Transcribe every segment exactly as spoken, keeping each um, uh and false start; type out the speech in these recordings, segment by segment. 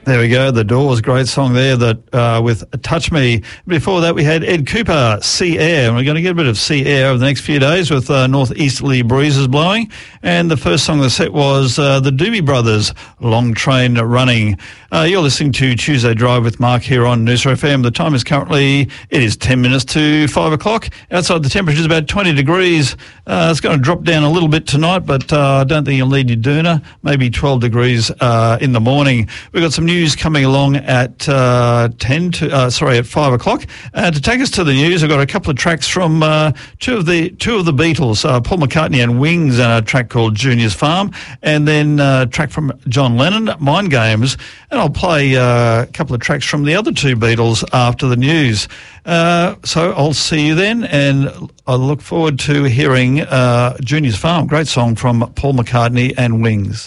There we go. The Doors, great song there that uh, with Touch Me. Before that, we had Ed Cooper, Sea Air. And we're going to get a bit of sea air over the next few days with uh, northeasterly breezes blowing. And the first song of the set was uh, the Doobie Brothers, Long Train Running. Uh, you're listening to Tuesday Drive with Mark here on Noosa F M. The time is currently, it is ten minutes to five o'clock. Outside the temperature is about twenty degrees. Uh, it's going to drop down a little bit tonight, but uh, I don't think you'll need your doona. Maybe twelve degrees uh, in the morning. We've got some news coming along at uh, ten to uh, sorry at five o'clock. Uh, to take us to the news, I've got a couple of tracks from uh, two of the two of the Beatles, uh, Paul McCartney and Wings, and a track called Junior's Farm, and then a track from John Lennon, Mind Games. And I'll play uh, a couple of tracks from the other two Beatles after the news. Uh, so I'll see you then, and I look forward to hearing uh, Junior's Farm, great song from Paul McCartney and Wings.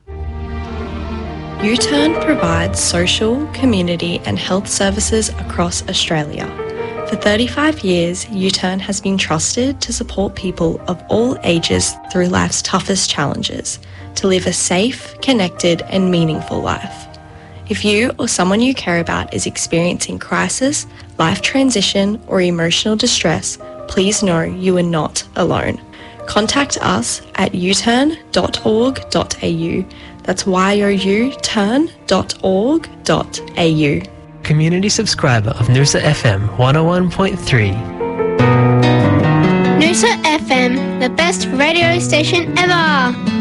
U-Turn provides social, community and health services across Australia. For thirty-five years, U-Turn has been trusted to support people of all ages through life's toughest challenges, to live a safe, connected and meaningful life. If you or someone you care about is experiencing crisis, life transition or emotional distress, please know you are not alone. Contact us at u turn dot org dot a u. That's y o u turn dot org dot a u. Community subscriber of Noosa F M one oh one point three. Noosa F M, the best radio station ever.